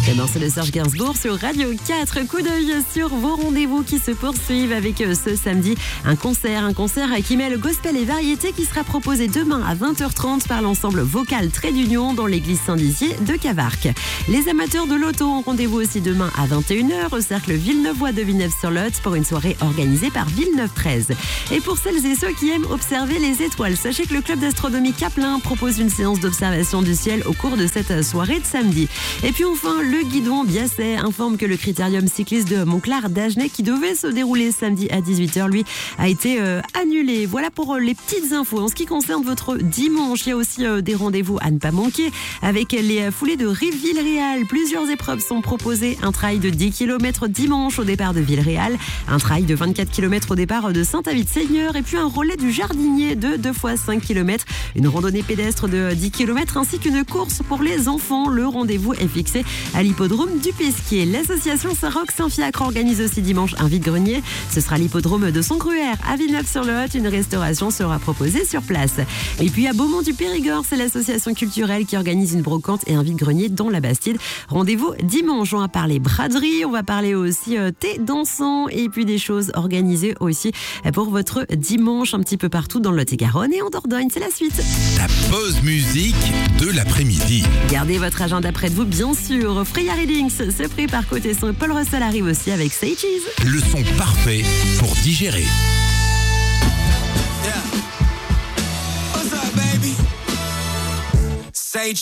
Et non, c'est le Serge Gainsbourg sur Radio 4. Coup d'œil sur vos rendez-vous qui se poursuivent avec ce samedi un concert qui mêle gospel et variété qui sera proposé demain à 20h30 par l'ensemble vocal Trait d'Union dans l'église Saint-Dizier de Cavarques. Les amateurs de l'auto ont rendez-vous aussi demain à 21h au cercle Villeneuvois de Villeneuve-sur-Lot pour une soirée organisée par Villeneuve 13. Et pour celles et ceux qui aiment observer les étoiles, sachez que le club d'astronomie Caplin propose une séance d'observation du ciel au cours de cette soirée de samedi. Et puis enfin, le guidon Biasset informe que le critérium cycliste de Monclar d'Agenais qui devait se dérouler samedi à 18h, lui, a été annulé. Voilà pour les petites infos. En ce qui concerne votre dimanche, il y a aussi des rendez-vous à ne pas manquer avec les foulées de Rive-Villeréal. Plusieurs épreuves sont proposées. Un trail de 10 km dimanche au départ de Villeréal, un trail de 24 km au départ de Saint-Avid-Seigneur et puis un relais du Jardinier de 2 fois 5 km, une randonnée pédestre de 10 km ainsi qu'une course pour les enfants. Le rendez-vous est fixé à l'hippodrome du Pesquier. L'association Saint-Roch Saint-Fiacre organise aussi dimanche un vide-grenier. Ce sera l'hippodrome de Songruer à Villeneuve-sur-Lot. Une restauration sera proposée sur place. Et puis à Beaumont-du-Périgord, c'est l'association culturelle qui organise une brocante et un vide-grenier dans la Bastide. Rendez-vous dimanche. On va parler braderie, on va parler aussi thé dansant et puis des choses organisées aussi pour votre dimanche un petit peu partout dans le Lot-et-Garonne et en Dordogne. C'est la suite. La pause musique de l'après-midi. Gardez votre agenda près de vous, bien sûr. Freya Readings se prépare côté son. Paul Russell arrive aussi avec Say Cheese. Le son parfait pour digérer. Yeah. What's up, baby? Say